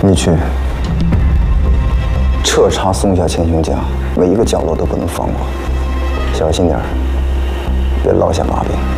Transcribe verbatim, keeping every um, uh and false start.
你去彻查松下千雄家，每一个角落都不能放过，小心点儿，别落下把柄。